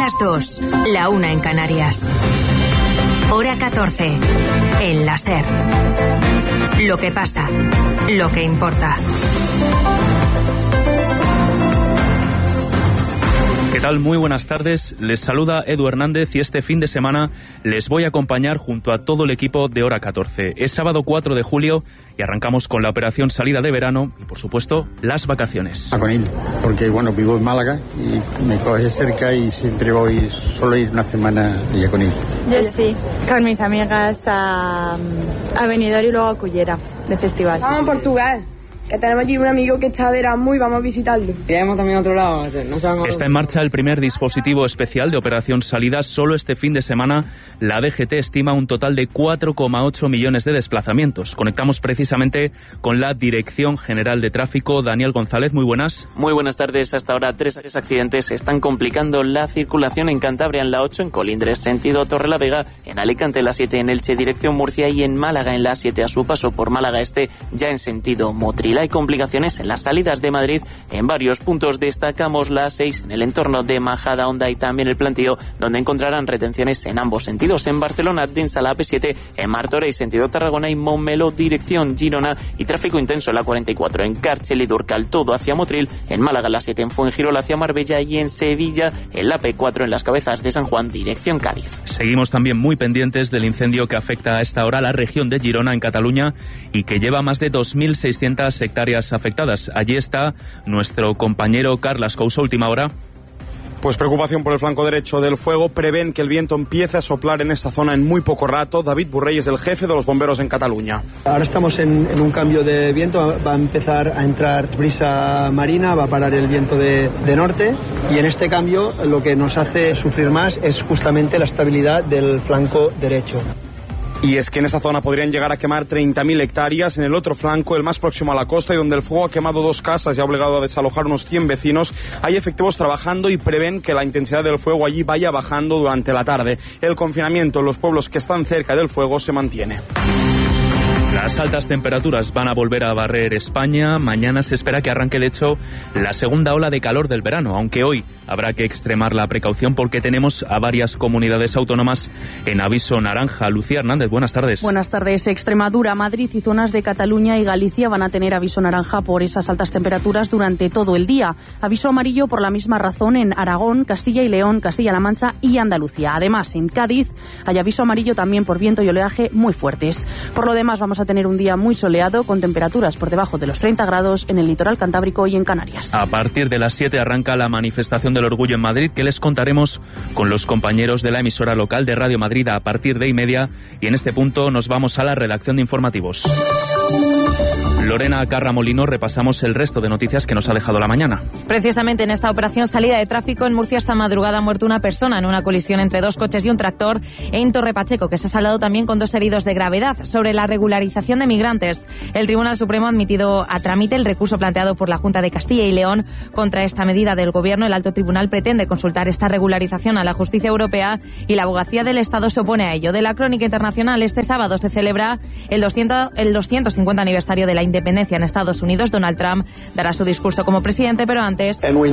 las 2, la 1 en Canarias. Hora 14, en la SER. Lo que pasa, lo que importa. ¿Qué tal? Muy buenas tardes. Les saluda Edu Hernández y este fin de semana les voy a acompañar junto a todo el equipo de Hora 14. Es sábado 4 de julio y arrancamos con la operación salida de verano y, por supuesto, las vacaciones. A Conil, porque vivo en Málaga y me coge cerca y siempre suelo ir una semana a Conil. Yo sí, con mis amigas a Benidorm y luego a Cullera, de festival. Vamos a Portugal, que tenemos allí un amigo que está de Erasmus y vamos a visitarlo. Iremos también a otro lado. Está en marcha el primer dispositivo especial de operación salida. Solo este fin de semana la DGT estima un total de 4,8 millones de desplazamientos. Conectamos precisamente con la Dirección General de Tráfico. Daniel González, muy buenas. Muy buenas tardes. Hasta ahora 3 accidentes están complicando la circulación en Cantabria en la 8, en Colindres sentido Torrelavega, en Alicante la 7 en Elche dirección Murcia y en Málaga en la 7 a su paso por Málaga Este ya en sentido Motril. Hay complicaciones en las salidas de Madrid en varios puntos. Destacamos la 6 en el entorno de Majadahonda y también el Plantío, donde encontrarán retenciones en ambos sentidos. En Barcelona, densa la AP7, en Martorell sentido Tarragona y Montmeló dirección Girona y tráfico intenso en la 44 en Càrcer y Durcal, todo hacia Motril. En Málaga la 7 en Fuengirola hacia Marbella y en Sevilla en la P4 en las Cabezas de San Juan dirección Cádiz. Seguimos también muy pendientes del incendio que afecta a esta hora a la región de Girona en Cataluña y que lleva más de 2.600 hectáreas afectadas. Allí está nuestro compañero Carles Couso, última hora. Pues preocupación por el flanco derecho del fuego. Prevén que el viento empiece a soplar en esta zona en muy poco rato. David Burrell es el jefe de los bomberos en Cataluña. Ahora estamos en un cambio de viento. Va a empezar a entrar brisa marina, va a parar el viento de norte. Y en este cambio lo que nos hace sufrir más es justamente la estabilidad del flanco derecho. Y es que en esa zona podrían llegar a quemar 30.000 hectáreas. En el otro flanco, el más próximo a la costa y donde el fuego ha quemado 2 casas y ha obligado a desalojar unos 100 vecinos, hay efectivos trabajando y prevén que la intensidad del fuego allí vaya bajando durante la tarde. El confinamiento en los pueblos que están cerca del fuego se mantiene. Las altas temperaturas van a volver a barrer España. Mañana se espera que arranque, de hecho, la segunda ola de calor del verano, aunque hoy habrá que extremar la precaución porque tenemos a varias comunidades autónomas en aviso naranja. Lucía Hernández, buenas tardes. Buenas tardes. Extremadura, Madrid y zonas de Cataluña y Galicia van a tener aviso naranja por esas altas temperaturas durante todo el día. Aviso amarillo por la misma razón en Aragón, Castilla y León, Castilla-La Mancha y Andalucía. Además, en Cádiz hay aviso amarillo también por viento y oleaje muy fuertes. Por lo demás, vamos a tener un día muy soleado con temperaturas por debajo de los 30 grados en el litoral cantábrico y en Canarias. A partir de las 7 arranca la manifestación del orgullo en Madrid, que les contaremos con los compañeros de la emisora local de Radio Madrid a partir de 1:30, y en este punto nos vamos a la redacción de informativos. Lorena Carramolino, repasamos el resto de noticias que nos ha dejado la mañana. Precisamente en esta operación salida de tráfico en Murcia esta madrugada ha muerto una persona en una colisión entre 2 coches y un tractor en Torre Pacheco, que se ha saldado también con 2 heridos de gravedad. Sobre la regularización de migrantes, el Tribunal Supremo ha admitido a trámite el recurso planteado por la Junta de Castilla y León contra esta medida del Gobierno. El Alto Tribunal pretende consultar esta regularización a la justicia europea y la Abogacía del Estado se opone a ello. De la crónica internacional, este sábado se celebra el 250 aniversario de la independencia en Estados Unidos. Donald Trump dará su discurso como presidente, pero antes, sobre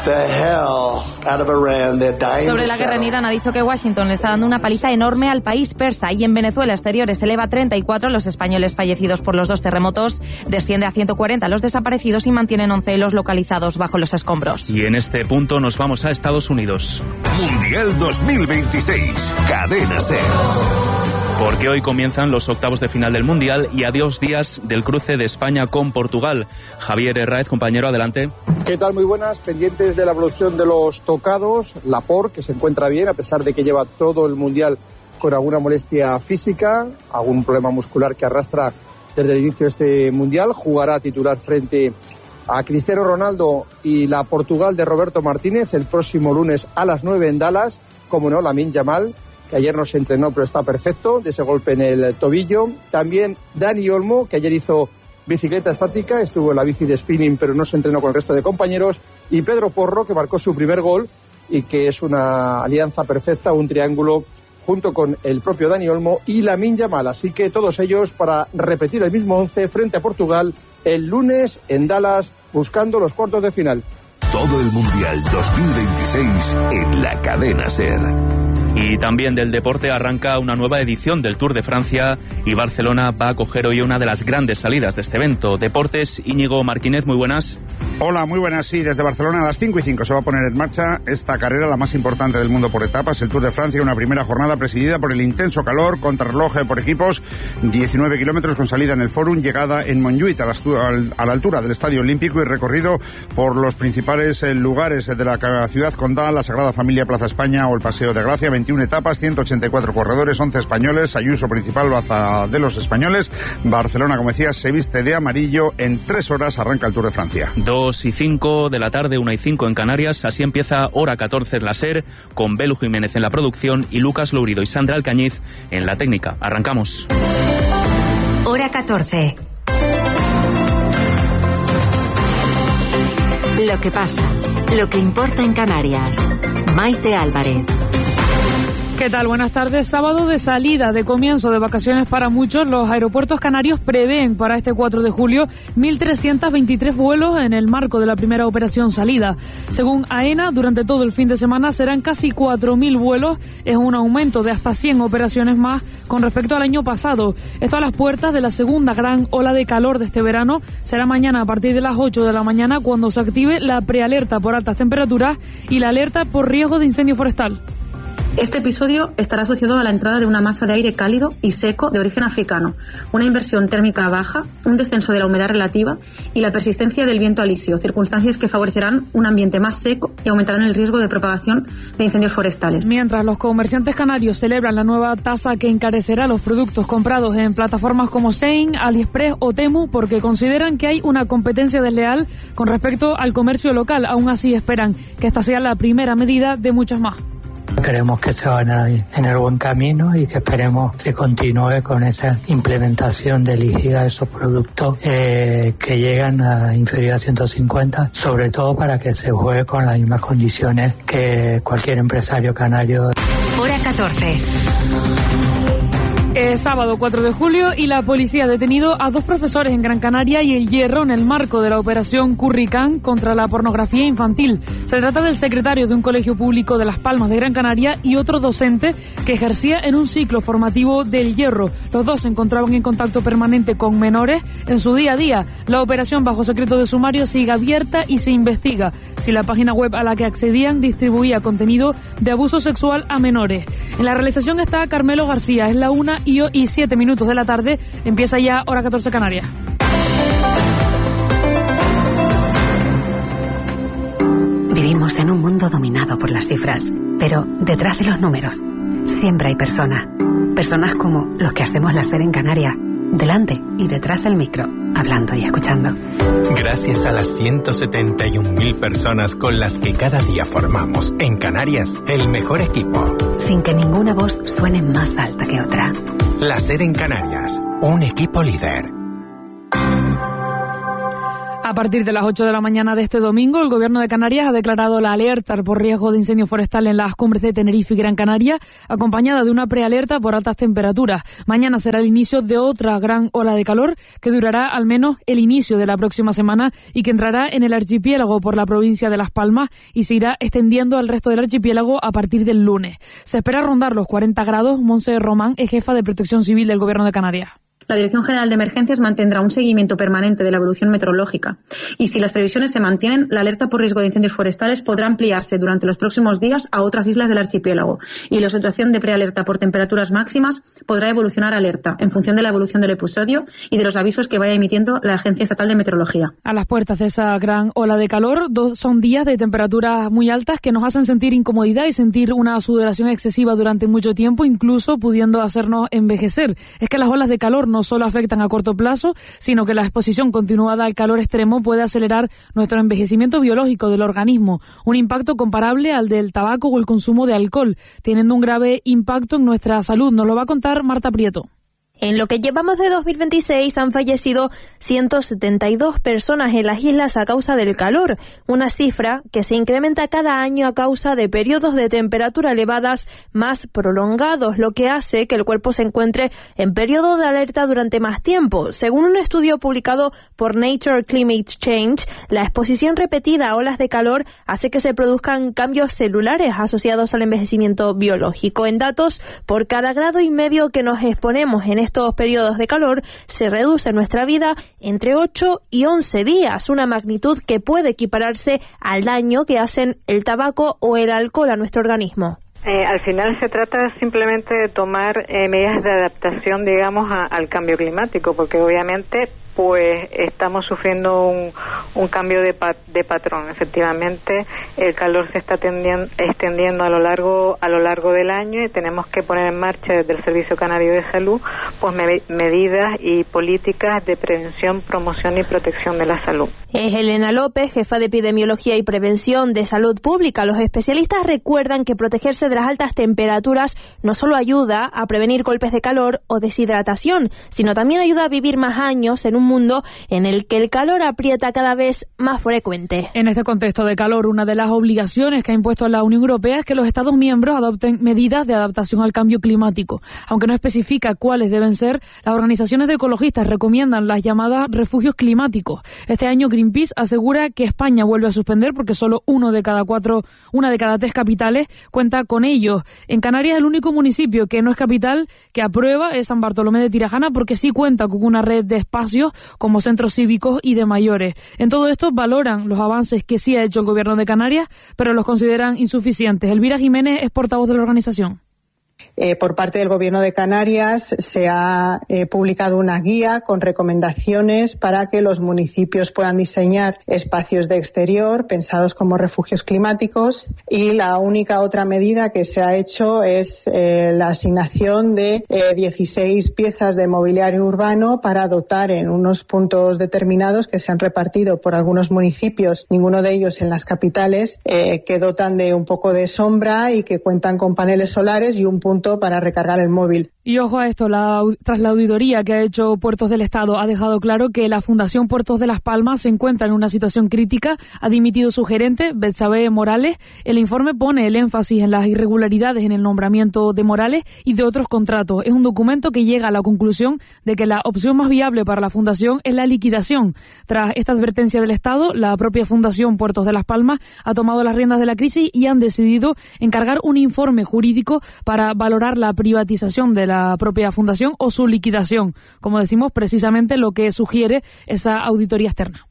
la guerra en Irán, ha dicho que Washington le está dando una paliza enorme al país persa. Y en Venezuela, exteriores eleva a 34 los españoles fallecidos por los 2 terremotos, desciende a 140 los desaparecidos y mantienen 11 los localizados bajo los escombros. Y en este punto nos vamos a Estados Unidos. Mundial 2026, Cadena SER. Porque hoy comienzan los octavos de final del Mundial y a 2 días del cruce de España con Portugal. Javier Herráez, compañero, adelante. ¿Qué tal? Muy buenas. Pendientes de la evolución de los tocados. Laporte, que se encuentra bien, a pesar de que lleva todo el Mundial con alguna molestia física, algún problema muscular que arrastra desde el inicio de este Mundial. Jugará titular frente a Cristiano Ronaldo y la Portugal de Roberto Martínez el próximo lunes a las 9 en Dallas. Como no, Lamine Yamal, que ayer no se entrenó pero está perfecto de ese golpe en el tobillo. También Dani Olmo, que ayer hizo bicicleta estática, estuvo en la bici de spinning pero no se entrenó con el resto de compañeros. Y Pedro Porro, que marcó su primer gol y que es una alianza perfecta, un triángulo junto con el propio Dani Olmo y Lamine Yamal. Así que todos ellos para repetir el mismo 11 frente a Portugal el lunes en Dallas, buscando los cuartos de final. Todo el Mundial 2026 en la cadena SER. Y también del deporte arranca una nueva edición del Tour de Francia y Barcelona va a acoger hoy una de las grandes salidas de este evento. Deportes, Íñigo Martínez, muy buenas. Hola, muy buenas. Sí, desde Barcelona a las 5:05 se va a poner en marcha esta carrera, la más importante del mundo por etapas, el Tour de Francia, una primera jornada presidida por el intenso calor, contrarreloj por equipos, 19 kilómetros con salida en el Fórum, llegada en Montjuïc a la altura del Estadio Olímpico y recorrido por los principales lugares de la ciudad condal, la Sagrada Familia, Plaza España o el Paseo de Gracia. 21 etapas, 184 corredores, 11 españoles, Ayuso principal, baza de los españoles. Barcelona, como decías, se viste de amarillo. En 3 horas arranca el Tour de Francia. 2:05 de la tarde, 1:05 en Canarias. Así empieza Hora 14 en la SER, con Belu Jiménez en la producción y Lucas Lourido y Sandra Alcañiz en la técnica. Arrancamos. Hora 14. Lo que pasa, lo que importa en Canarias. Maite Álvarez. ¿Qué tal? Buenas tardes. Sábado de salida, de comienzo de vacaciones para muchos. Los aeropuertos canarios prevén para este 4 de julio 1.323 vuelos en el marco de la primera operación salida. Según AENA, durante todo el fin de semana serán casi 4.000 vuelos. Es un aumento de hasta 100 operaciones más con respecto al año pasado. Esto a las puertas de la segunda gran ola de calor de este verano. Será mañana a partir de las 8 de la mañana cuando se active la prealerta por altas temperaturas y la alerta por riesgo de incendio forestal. Este episodio estará asociado a la entrada de una masa de aire cálido y seco de origen africano, una inversión térmica baja, un descenso de la humedad relativa y la persistencia del viento alisio, circunstancias que favorecerán un ambiente más seco y aumentarán el riesgo de propagación de incendios forestales. Mientras los comerciantes canarios celebran la nueva tasa que encarecerá los productos comprados en plataformas como Shein, AliExpress o Temu porque consideran que hay una competencia desleal con respecto al comercio local. Aún así esperan que esta sea la primera medida de muchas más. Creemos que se va en el buen camino y que esperemos que continúe con esa implementación dirigida a esos productos que llegan a inferior a 150, sobre todo para que se juegue con las mismas condiciones que cualquier empresario canario. Hora 14. Sábado 4 de julio y la policía ha detenido a 2 profesores en Gran Canaria y El Hierro en el marco de la operación Curricán contra la pornografía infantil. Se trata del secretario de un colegio público de Las Palmas de Gran Canaria y otro docente que ejercía en un ciclo formativo del Hierro. Los dos se encontraban en contacto permanente con menores en su día a día. La operación bajo secreto de sumario sigue abierta y se investiga si la página web a la que accedían distribuía contenido de abuso sexual a menores. En la realización está Carmelo García. Es la 1:07 de la tarde. Empieza ya Hora 14 Canarias. Vivimos en un mundo dominado por las cifras, pero detrás de los números siempre hay personas. Personas como los que hacemos la SER en Canarias, delante y detrás del micro, hablando y escuchando. Gracias a las 171.000 personas con las que cada día formamos en Canarias el mejor equipo. Sin que ninguna voz suene más alta que otra. La SER en Canarias, un equipo líder. A partir de las 8 de la mañana de este domingo, el Gobierno de Canarias ha declarado la alerta por riesgo de incendio forestal en las cumbres de Tenerife y Gran Canaria, acompañada de una prealerta por altas temperaturas. Mañana será el inicio de otra gran ola de calor que durará al menos el inicio de la próxima semana y que entrará en el archipiélago por la provincia de Las Palmas y se irá extendiendo al resto del archipiélago a partir del lunes. Se espera rondar los 40 grados. Montse Román es jefa de Protección Civil del Gobierno de Canarias. La Dirección General de Emergencias mantendrá un seguimiento permanente de la evolución meteorológica y si las previsiones se mantienen, la alerta por riesgo de incendios forestales podrá ampliarse durante los próximos días a otras islas del archipiélago y la situación de prealerta por temperaturas máximas podrá evolucionar a alerta en función de la evolución del episodio y de los avisos que vaya emitiendo la Agencia Estatal de Meteorología. A las puertas de esa gran ola de calor, son días de temperaturas muy altas que nos hacen sentir incomodidad y sentir una sudoración excesiva durante mucho tiempo, incluso pudiendo hacernos envejecer. Es que las olas de calor no solo afectan a corto plazo, sino que la exposición continuada al calor extremo puede acelerar nuestro envejecimiento biológico del organismo, un impacto comparable al del tabaco o el consumo de alcohol, teniendo un grave impacto en nuestra salud. Nos lo va a contar Marta Prieto. En lo que llevamos de 2026 han fallecido 172 personas en las islas a causa del calor, una cifra que se incrementa cada año a causa de periodos de temperatura elevadas más prolongados, lo que hace que el cuerpo se encuentre en periodo de alerta durante más tiempo. Según un estudio publicado por Nature Climate Change, la exposición repetida a olas de calor hace que se produzcan cambios celulares asociados al envejecimiento biológico. En datos, por cada 1,5 grados que nos exponemos en estos periodos de calor, se reduce nuestra vida entre 8 y 11 días, una magnitud que puede equipararse al daño que hacen el tabaco o el alcohol a nuestro organismo. Al final se trata simplemente de tomar medidas de adaptación, digamos, al cambio climático, porque obviamente pues estamos sufriendo un cambio de patrón. Efectivamente, el calor se está extendiendo a lo largo del año y tenemos que poner en marcha desde el Servicio Canario de Salud pues medidas y políticas de prevención, promoción y protección de la salud. Es Elena López, jefa de Epidemiología y Prevención de Salud Pública. Los especialistas recuerdan que protegerse de las altas temperaturas no solo ayuda a prevenir golpes de calor o deshidratación, sino también ayuda a vivir más años en un mundo en el que el calor aprieta cada vez más frecuente. En este contexto de calor, una de las obligaciones que ha impuesto la Unión Europea es que los Estados miembros adopten medidas de adaptación al cambio climático. Aunque no especifica cuáles deben ser, las organizaciones de ecologistas recomiendan las llamadas refugios climáticos. Este año Greenpeace asegura que España vuelve a suspender porque solo una de cada 3 capitales cuenta con ellos. En Canarias, el único municipio que no es capital que aprueba es San Bartolomé de Tirajana, porque sí cuenta con una red de espacios como centros cívicos y de mayores. En todo esto valoran los avances que sí ha hecho el Gobierno de Canarias, pero los consideran insuficientes. Elvira Jiménez es portavoz de la organización. Por parte del Gobierno de Canarias se ha publicado una guía con recomendaciones para que los municipios puedan diseñar espacios de exterior pensados como refugios climáticos, y la única otra medida que se ha hecho es la asignación de 16 piezas de mobiliario urbano para dotar en unos puntos determinados que se han repartido por algunos municipios, ninguno de ellos en las capitales, que dotan de un poco de sombra y que cuentan con paneles solares y un punto para recargar el móvil. Y ojo a esto, tras la auditoría que ha hecho Puertos del Estado, ha dejado claro que la Fundación Puertos de Las Palmas se encuentra en una situación crítica. Ha dimitido su gerente, Betsabe Morales. El informe pone el énfasis en las irregularidades en el nombramiento de Morales y de otros contratos. Es un documento que llega a la conclusión de que la opción más viable para la Fundación es la liquidación. Tras esta advertencia del Estado, la propia Fundación Puertos de Las Palmas ha tomado las riendas de la crisis y han decidido encargar un informe jurídico para valorar la privatización de la propia fundación o su liquidación, como decimos, precisamente lo que sugiere esa auditoría externa.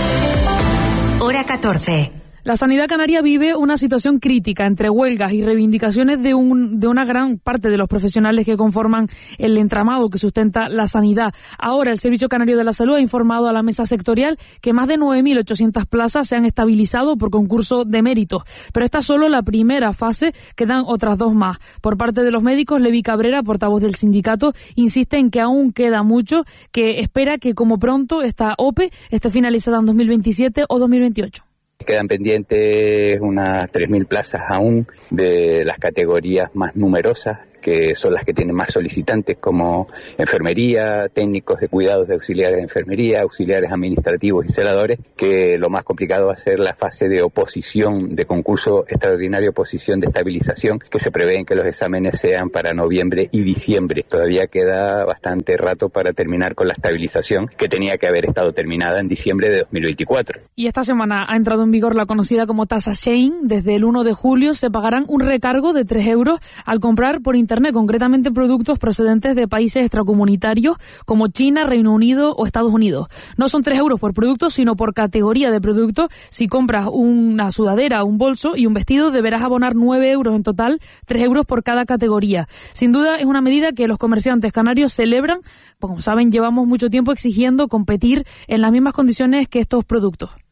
Hora 14. La sanidad canaria vive una situación crítica entre huelgas y reivindicaciones de una gran parte de los profesionales que conforman el entramado que sustenta la sanidad. Ahora, el Servicio Canario de la Salud ha informado a la mesa sectorial que más de 9.800 plazas se han estabilizado por concurso de méritos. Pero esta es solo la primera fase, quedan otras 2 más. Por parte de los médicos, Levi Cabrera, portavoz del sindicato, insiste en que aún queda mucho, que espera que como pronto esta OPE esté finalizada en 2027 o 2028. Quedan pendientes unas 3.000 plazas aún de las categorías más numerosas, que son las que tienen más solicitantes, como enfermería, técnicos de cuidados de auxiliares de enfermería, auxiliares administrativos y celadores, que lo más complicado va a ser la fase de oposición, de concurso extraordinario, oposición de estabilización, que se prevén que los exámenes sean para noviembre y diciembre. Todavía queda bastante rato para terminar con la estabilización, que tenía que haber estado terminada en diciembre de 2024. Y esta semana ha entrado en vigor la conocida como tasa Shein. Desde el 1 de julio se pagarán un recargo de 3 euros al comprar por internet, concretamente productos procedentes de países extracomunitarios como China, Reino Unido o Estados Unidos. No son 3 euros por producto, sino por categoría de producto. Si compras una sudadera, un bolso y un vestido, deberás abonar 9 euros en total, 3 euros por cada categoría. Sin duda es una medida que los comerciantes canarios celebran. Como saben, llevamos mucho tiempo exigiendo competir en las mismas condiciones que estos productos.